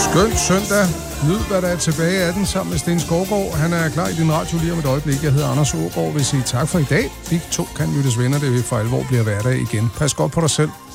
Skøn søndag. Nyd, hvad der er tilbage af den sammen med Sten Skovgaard. Han er klar i din radio lige om et øjeblik. Jeg hedder Anders Aagaard. Vil sige tak for i dag. Vi to kan lyttes venner, det vil for alvor bliver hverdag igen. Pas godt på dig selv.